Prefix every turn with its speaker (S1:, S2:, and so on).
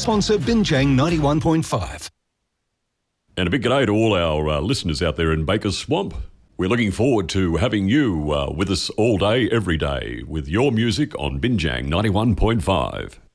S1: sponsor Binjang 91.5.
S2: And a big g'day to all our listeners out there in Baker's Swamp. We're looking forward to having you with us all day, every day, with your music on Binjang 91.5.